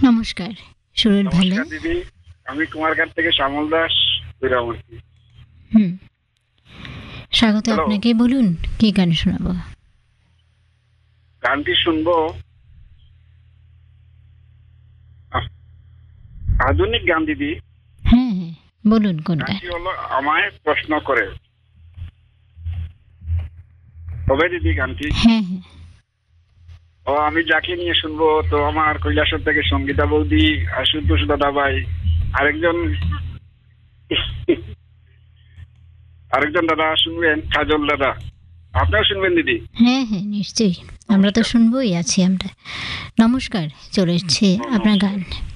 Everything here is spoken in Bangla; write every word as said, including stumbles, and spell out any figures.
নমস্কার, শরীর ভালো? নমস্কার দিদি, আমি কুমারঘাট থেকে শ্যামল দাস বিরামতি। হুম, স্বাগত হ্যালো। আপনাকে। বলুন কি গান শোনাবো? গানটি শুনবো আ- আধুনিক গান দিদি। হ্যাঁ হ্যাঁ, বলুন কোন গান? গানটি হলো আমায় প্রশ্ন করে। তবে দিদি গানটি হ্যাঁ হ্যাঁ, ও আমি যাকে নিয়ে শুনবো, তো আমার কৈলাসর থেকে সঙ্গীতা বৌদি, আশুতোষ দাদা ভাই, আরেকজন আরেকজন দাদা শুনবেন, কাজল দাদা। আপনিও শুনবেন দিদি। হ্যাঁ হ্যাঁ, নিশ্চয়ই। আমরা তো নমস্কার। শুনবোই আছি আমরা। নমস্কার, চলে এসছে আপনার গান।